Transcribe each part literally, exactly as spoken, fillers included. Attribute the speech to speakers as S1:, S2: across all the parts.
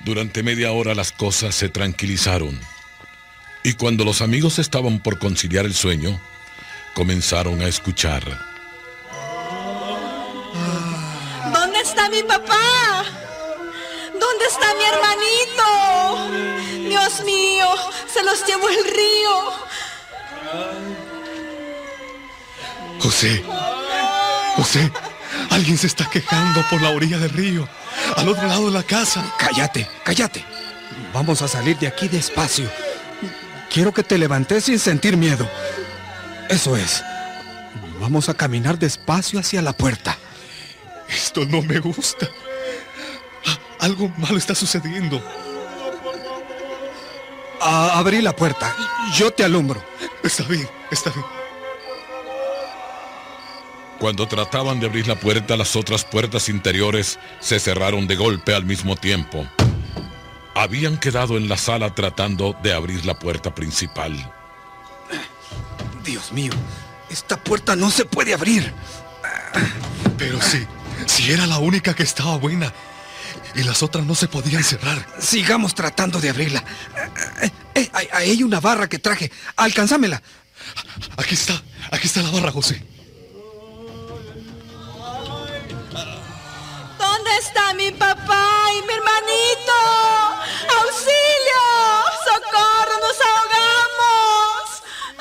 S1: Durante media hora las cosas se tranquilizaron. Y cuando los amigos estaban por conciliar el sueño, comenzaron a escuchar.
S2: ¿Dónde está mi papá? ¿Dónde está mi hermanito? Dios mío, se los llevó el río.
S3: José, José, alguien se está quejando por la orilla del río, al otro lado de la casa.
S4: Cállate, cállate. Vamos a salir de aquí despacio. Quiero que te levantes sin sentir miedo. Eso es. Vamos a caminar despacio hacia la puerta.
S3: Esto no me gusta. Algo malo está sucediendo.
S4: A abrí la puerta. Yo te alumbro.
S3: Está bien, está bien.
S1: Cuando trataban de abrir la puerta, las otras puertas interiores se cerraron de golpe al mismo tiempo. Habían quedado en la sala tratando de abrir la puerta principal.
S4: Dios mío, esta puerta no se puede abrir.
S3: Pero sí, sí era la única que estaba buena. Y las otras no se podían cerrar.
S4: Sigamos tratando de abrirla. Eh, ahí hay una barra que traje. Alcánzamela.
S3: Aquí está, aquí está la barra, José.
S2: ¿Dónde está mi papá y mi hermanito? ¡Auxilio! ¡Socorro! ¡Nos ahogamos!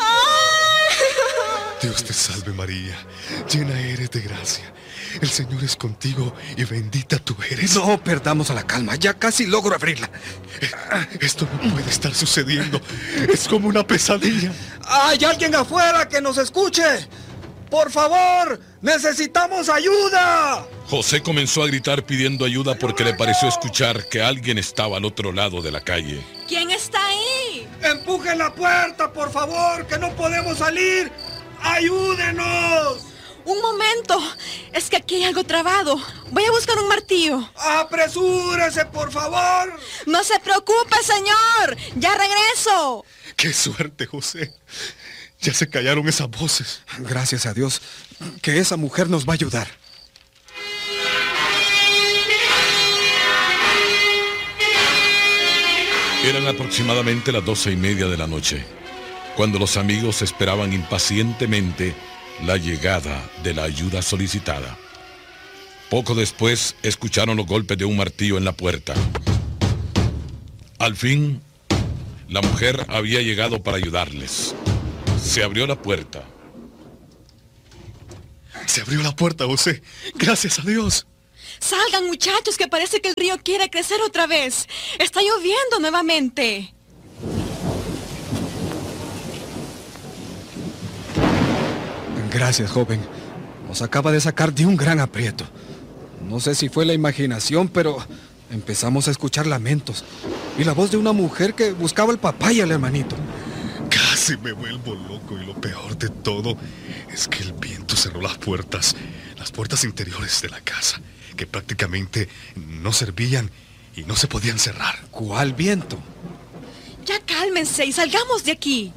S2: ¡Ay!
S3: Dios te salve, María. Llena eres de gracia. El Señor es contigo y bendita tú eres.
S4: No perdamos la calma. Ya casi logro abrirla.
S3: Esto no puede estar sucediendo. Es como una pesadilla.
S4: ¡Hay alguien afuera que nos escuche! ¡Por favor! ¡Necesitamos ayuda!
S1: José comenzó a gritar pidiendo ayuda porque le pareció escuchar que alguien estaba al otro lado de la calle.
S2: ¿Quién está ahí?
S4: ¡Empujen la puerta, por favor! ¡Que no podemos salir! ¡Ayúdenos!
S2: Un momento, es que aquí hay algo trabado. Voy a buscar un martillo.
S4: ¡Apresúrese, por favor!
S2: No se preocupe, señor. Ya regreso.
S3: ¡Qué suerte, José! Ya se callaron esas voces.
S4: Gracias a Dios que esa mujer nos va a ayudar.
S1: Eran aproximadamente las doce y media de la noche, cuando los amigos esperaban impacientemente la llegada de la ayuda solicitada. Poco después escucharon los golpes de un martillo en la puerta. Al fin, la mujer había llegado para ayudarles. Se abrió la puerta.
S3: Se abrió la puerta, José. Gracias a Dios.
S2: Salgan, muchachos, que parece que el río quiere crecer otra vez. Está lloviendo nuevamente.
S4: Gracias, joven. Nos acaba de sacar de un gran aprieto. No sé si fue la imaginación, pero empezamos a escuchar lamentos y la voz de una mujer que buscaba al papá y al hermanito.
S3: Casi me vuelvo loco y lo peor de todo es que el viento cerró las puertas, las puertas interiores de la casa, que prácticamente no servían y no se podían cerrar.
S4: ¿Cuál viento?
S2: Ya cálmense y salgamos de aquí.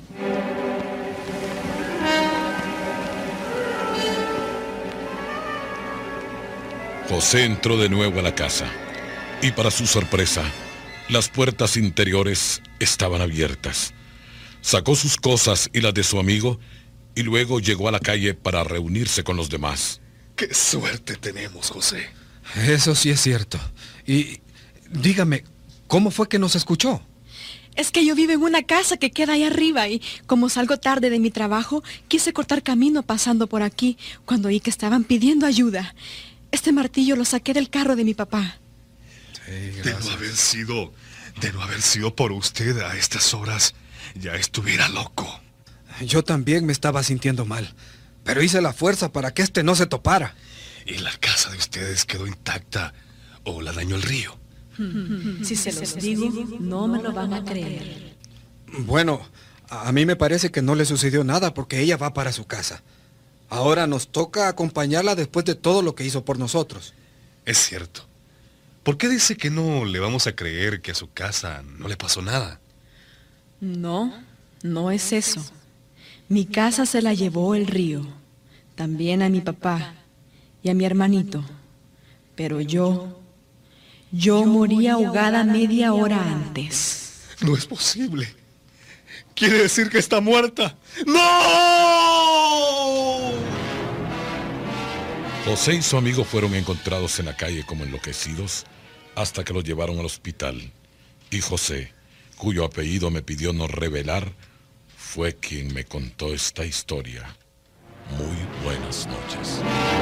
S1: José entró de nuevo a la casa y, para su sorpresa, las puertas interiores estaban abiertas. Sacó sus cosas y las de su amigo y luego llegó a la calle para reunirse con los demás.
S3: ¡Qué suerte tenemos, José!
S4: Eso sí es cierto. Y dígame, ¿cómo fue que nos escuchó?
S2: Es que yo vivo en una casa que queda ahí arriba y como salgo tarde de mi trabajo, quise cortar camino pasando por aquí cuando oí que estaban pidiendo ayuda. Este martillo lo saqué del carro de mi papá.
S3: Sí, de no haber sido, de no haber sido por usted a estas horas, ya estuviera loco.
S4: Yo también me estaba sintiendo mal, pero hice la fuerza para que este no se topara.
S3: ¿Y la casa de ustedes quedó intacta o la dañó el río?
S2: Si se los digo, no me lo van a creer.
S4: Bueno, a mí me parece que no le sucedió nada porque ella va para su casa. Ahora nos toca acompañarla después de todo lo que hizo por nosotros.
S3: Es cierto. ¿Por qué dice que no le vamos a creer que a su casa no le pasó nada?
S2: No, no es eso. Mi casa se la llevó el río. También a mi papá y a mi hermanito. Pero yo, Yo morí ahogada media hora antes.
S3: No es posible. Quiere decir que está muerta. ¡No!
S1: José y su amigo fueron encontrados en la calle como enloquecidos hasta que los llevaron al hospital. Y José, cuyo apellido me pidió no revelar, fue quien me contó esta historia. Muy buenas noches.